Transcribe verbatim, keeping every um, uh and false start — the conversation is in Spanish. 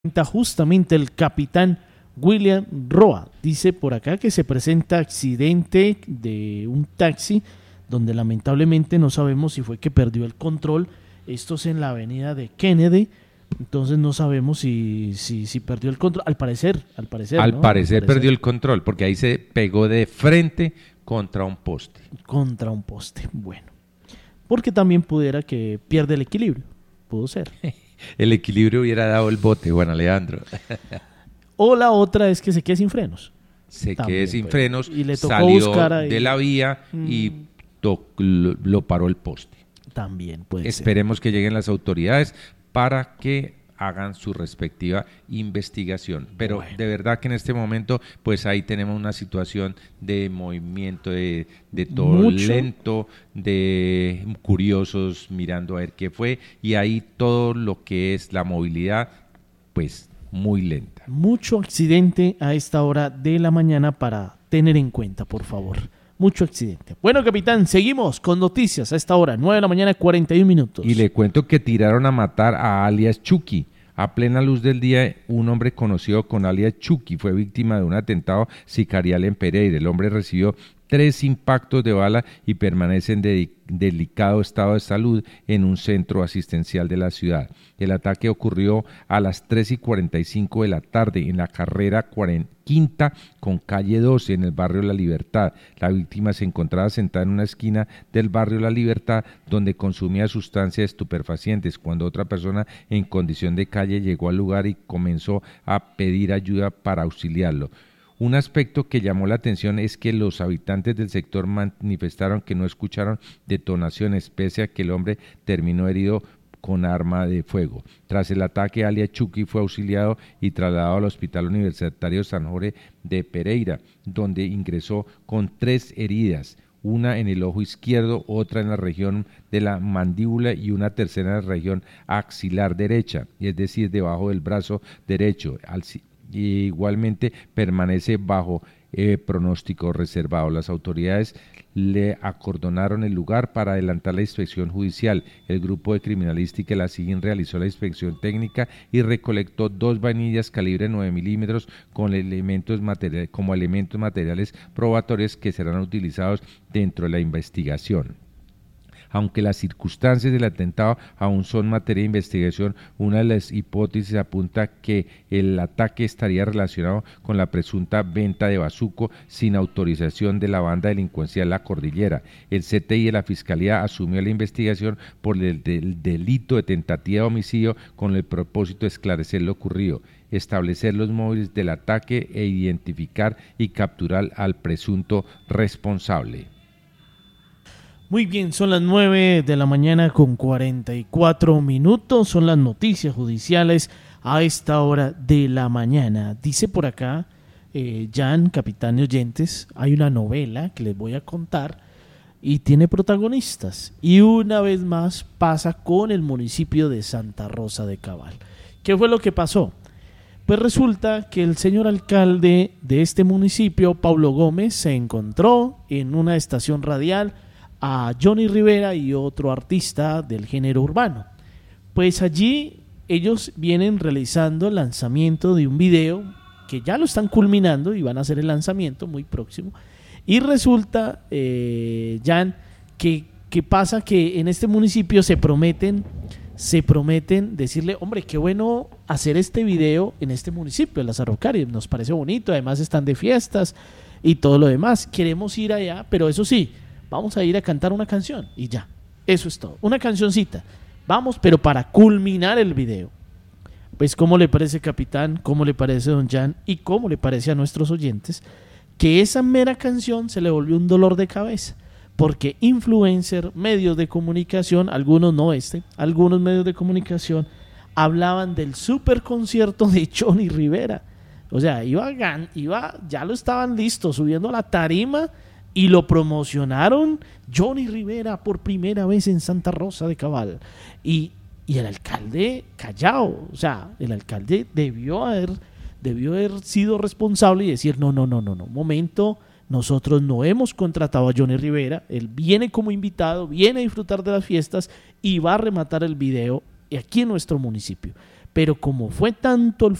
Justamente el capitán William Roa dice por acá que se presenta accidente de un taxi donde lamentablemente no sabemos si fue que perdió el control. Esto es en la avenida de Kennedy, entonces no sabemos si, si, si perdió el control. Al parecer, al parecer, al, ¿no? parecer al parecer perdió el control porque ahí se pegó de frente contra un poste. Contra un poste, bueno. Porque también pudiera que pierde el equilibrio, pudo ser. El equilibrio hubiera dado el bote, Juan Alejandro. O la otra es que se quede sin frenos. Se También, quede sin pues. frenos, Y le tocó salió buscar ahí. de la vía Mm. y to- lo, lo paró el poste. También puede Esperemos que lleguen las autoridades para que hagan su respectiva investigación. Pero Bueno. de verdad que en este momento, pues ahí tenemos una situación de movimiento, de, de todo Mucho. lento, de curiosos mirando a ver qué fue, y ahí todo lo que es la movilidad, pues muy lenta. ser. Mucho accidente a esta hora de la mañana para tener en cuenta, por favor. Mucho accidente. Bueno, capitán, seguimos con noticias a esta hora, nueve de la mañana, cuarenta y un minutos. Y le cuento que tiraron a matar a alias Chucky. A plena luz del día, un hombre conocido con alias Chucky fue víctima de un atentado sicarial en Pereira. El hombre recibió tres impactos de bala y permanece en de- delicado estado de salud en un centro asistencial de la ciudad. El ataque ocurrió a las tres y cuarenta y cinco de la tarde en la carrera cuarenta, quinta con calle doce en el barrio La Libertad. La víctima se encontraba sentada en una esquina del barrio La Libertad donde consumía sustancias estupefacientes cuando otra persona en condición de calle llegó al lugar y comenzó a pedir ayuda para auxiliarlo. Un aspecto que llamó la atención es que los habitantes del sector manifestaron que no escucharon detonaciones, pese a que el hombre terminó herido con arma de fuego. Tras el ataque, alias Chucky fue auxiliado y trasladado al Hospital Universitario San Jorge de Pereira, donde ingresó con tres heridas, una en el ojo izquierdo, otra en la región de la mandíbula y una tercera en la región axilar derecha, es decir, debajo del brazo derecho. Al, y igualmente permanece bajo eh, pronóstico reservado. Las autoridades le acordonaron el lugar para adelantar la inspección judicial. El grupo de criminalística La SIGIN realizó la inspección técnica y recolectó dos vainillas calibre nueve milímetros con elementos materiales, como elementos materiales probatorios que serán utilizados dentro de la investigación. Aunque las circunstancias del atentado aún son materia de investigación, una de las hipótesis apunta que el ataque estaría relacionado con la presunta venta de bazuco sin autorización de la banda delincuencial La Cordillera. El C T I de la Fiscalía asumió la investigación por el del delito de tentativa de homicidio con el propósito de esclarecer lo ocurrido, establecer los móviles del ataque e identificar y capturar al presunto responsable. Muy bien, son las nueve de la mañana con cuarenta y cuatro minutos, son las noticias judiciales a esta hora de la mañana. Dice por acá, eh, Jan, capitán de oyentes, hay una novela que les voy a contar y tiene protagonistas. Y una vez más pasa con el municipio de Santa Rosa de Cabal. ¿Qué fue lo que pasó? Pues resulta que el señor alcalde de este municipio, Paulo Gómez, se encontró en una estación radial a Johnny Rivera y otro artista del género urbano. Pues allí ellos vienen realizando el lanzamiento de un video que ya lo están culminando y van a hacer el lanzamiento muy próximo. Y resulta, eh, Jan, que, que pasa que en este municipio se prometen, se prometen decirle, hombre, qué bueno hacer este video en este municipio, en las Araucarias, nos parece bonito, además están de fiestas y todo lo demás. Queremos ir allá, pero eso sí, vamos a ir a cantar una canción y ya, eso es todo, una cancioncita, vamos, pero para culminar el video. Pues cómo le parece, capitán, cómo le parece, don Jan, y cómo le parece a nuestros oyentes que esa mera canción se le volvió un dolor de cabeza, porque influencer, medios de comunicación, algunos no este, algunos medios de comunicación hablaban del super concierto de Johnny Rivera. O sea, iba, iba ya lo estaban listos subiendo a la tarima y lo promocionaron Johnny Rivera por primera vez en Santa Rosa de Cabal. Y, y el alcalde callado, o sea, el alcalde debió haber, debió haber sido responsable y decir, no, no, no, no, no, momento, nosotros no hemos contratado a Johnny Rivera, él viene como invitado, viene a disfrutar de las fiestas y va a rematar el video aquí en nuestro municipio. pero como fue tanto el